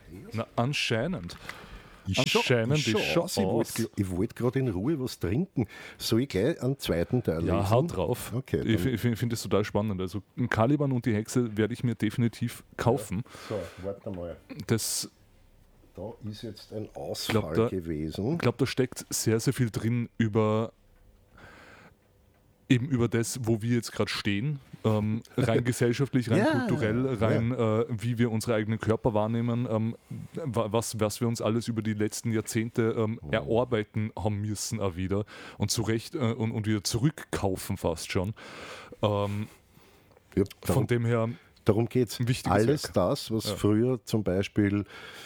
Na, anscheinend. Ich Anscheinend schau ist schon aus. Ich wollte gerade in Ruhe was trinken. Soll ich gleich einen zweiten Teil lesen? Ja, haut drauf. Okay, Ich finde es total spannend. Also Caliban und die Hexe werde ich mir definitiv kaufen. So, warte mal. Das, Da ist jetzt ein Ausfall gewesen. ich glaube, da steckt sehr, sehr viel drin über das, wo wir jetzt gerade stehen, rein gesellschaftlich, rein kulturell, rein wie wir unsere eigenen Körper wahrnehmen, was wir uns alles über die letzten Jahrzehnte erarbeiten haben müssen auch wieder und zurecht und wieder zurückkaufen fast schon. Von dem her Darum geht es. wichtiges Alles Werk. das, was früher zum Beispiel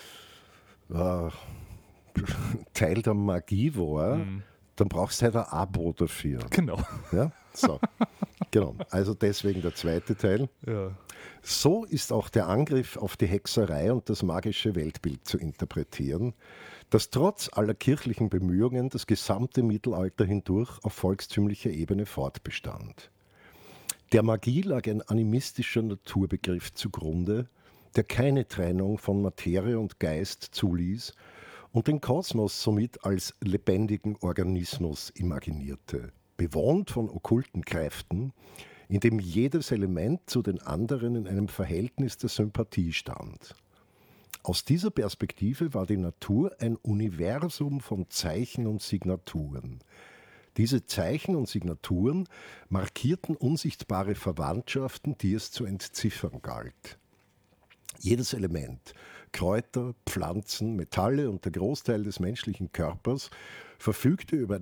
Teil der Magie war, dann brauchst du halt ein Abo dafür. Genau. Ja? So. Genau. Also deswegen der zweite Teil. Ja. So ist auch der Angriff auf die Hexerei und das magische Weltbild zu interpretieren, das trotz aller kirchlichen Bemühungen das gesamte Mittelalter hindurch auf volkstümlicher Ebene fortbestand. Der Magie lag ein animistischer Naturbegriff zugrunde, der keine Trennung von Materie und Geist zuließ und den Kosmos somit als lebendigen Organismus imaginierte, bewohnt von okkulten Kräften, in dem jedes Element zu den anderen in einem Verhältnis der Sympathie stand. Aus dieser Perspektive war die Natur ein Universum von Zeichen und Signaturen. Diese Zeichen und Signaturen markierten unsichtbare Verwandtschaften, die es zu entziffern galt. Jedes Element, Kräuter, Pflanzen, Metalle und der Großteil des menschlichen Körpers verfügte über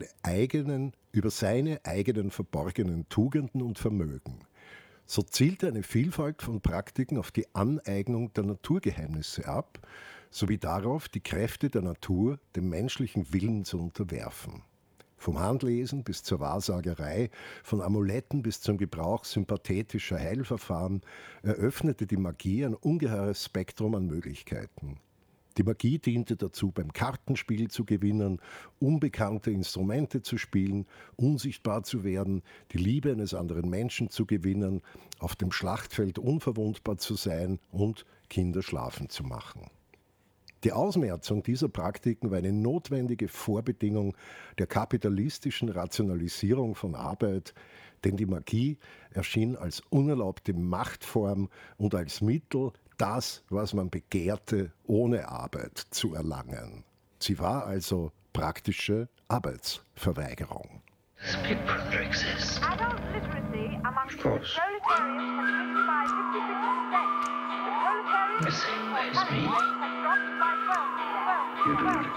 seine eigenen verborgenen Tugenden und Vermögen. So zielte eine Vielfalt von Praktiken auf die Aneignung der Naturgeheimnisse ab, sowie darauf, die Kräfte der Natur dem menschlichen Willen zu unterwerfen. Vom Handlesen bis zur Wahrsagerei, von Amuletten bis zum Gebrauch sympathetischer Heilverfahren eröffnete die Magie ein ungeheures Spektrum an Möglichkeiten. Die Magie diente dazu, beim Kartenspiel zu gewinnen, unbekannte Instrumente zu spielen, unsichtbar zu werden, die Liebe eines anderen Menschen zu gewinnen, auf dem Schlachtfeld unverwundbar zu sein und Kinder schlafen zu machen. Die Ausmerzung dieser Praktiken war eine notwendige Vorbedingung der kapitalistischen Rationalisierung von Arbeit, denn die Magie erschien als unerlaubte Machtform und als Mittel, das, was man begehrte, ohne Arbeit zu erlangen. Sie war also praktische Arbeitsverweigerung. Big Brother exists. Adult literacy among Of course. proletarians has risen by 56%. The proletariat The same way as me. has dropped by 12%. You do not